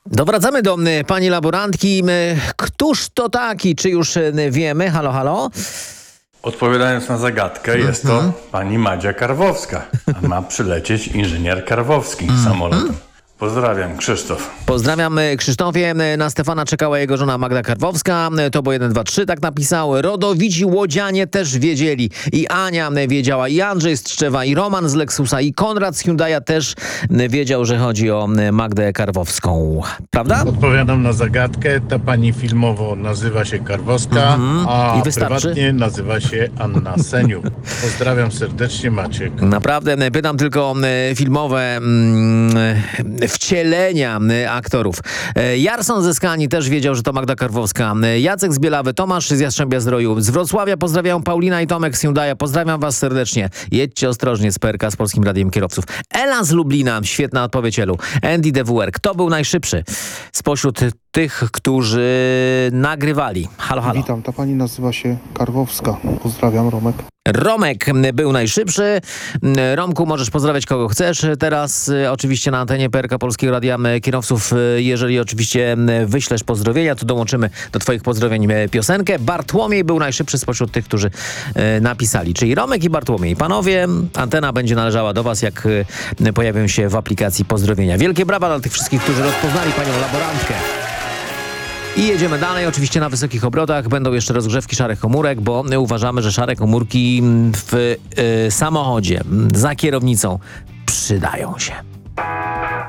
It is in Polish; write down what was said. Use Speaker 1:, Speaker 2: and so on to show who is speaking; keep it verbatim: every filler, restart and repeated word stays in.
Speaker 1: Dowracamy do y, pani laborantki. Y, Któż to taki? Czy już y, wiemy? Halo, halo?
Speaker 2: Odpowiadając na zagadkę, mm-hmm. jest to pani Madzia Karwowska. A ma przylecieć inżynier Karwowski mm-hmm. samolotem. Pozdrawiam, Krzysztof.
Speaker 1: Pozdrawiam Krzysztofie. Na Stefana czekała jego żona Magda Karwowska. To było jeden, dwa, trzy, tak napisał. Rodowici łodzianie też wiedzieli. I Ania wiedziała, i Andrzej z Tczewa, i Roman z Lexusa, i Konrad z Hyundai'a też wiedział, że chodzi o Magdę Karwowską. Prawda?
Speaker 3: Odpowiadam na zagadkę. Ta pani filmowo nazywa się Karwowska, mm-hmm. a
Speaker 1: I wystarczy?
Speaker 3: prywatnie nazywa się Anna Seniuk. Pozdrawiam serdecznie, Maciek.
Speaker 1: Naprawdę, pytam tylko filmowe mm, wcielenia aktorów. Jarson ze Skani też wiedział, że to Magda Karwowska. Jacek z Bielawy, Tomasz z Jastrzębia Zdroju. Z Wrocławia pozdrawiam Paulina i Tomek z Hyundai'a. Pozdrawiam was serdecznie. Jedźcie ostrożnie z P R K, z Polskim Radiem Kierowców. Ela z Lublina, świetna odpowiedź Elu. Andy D W R. Kto był najszybszy spośród tych, którzy nagrywali? Halo, halo.
Speaker 4: Witam, ta pani nazywa się Karwowska. Pozdrawiam, Romek.
Speaker 1: Romek był najszybszy. Romku, możesz pozdrawiać kogo chcesz. Teraz oczywiście na antenie P R K Polskiego Radia Kierowców, jeżeli oczywiście wyślesz pozdrowienia, to dołączymy do twoich pozdrowień piosenkę. Bartłomiej był najszybszy spośród tych, którzy napisali. Czyli Romek i Bartłomiej. Panowie, antena będzie należała do was, jak pojawią się w aplikacji pozdrowienia. Wielkie brawa dla tych wszystkich, którzy rozpoznali panią laborantkę. I jedziemy dalej, oczywiście na wysokich obrotach. Będą jeszcze rozgrzewki szarych komórek, bo uważamy, że szare komórki w y, samochodzie za kierownicą przydają się.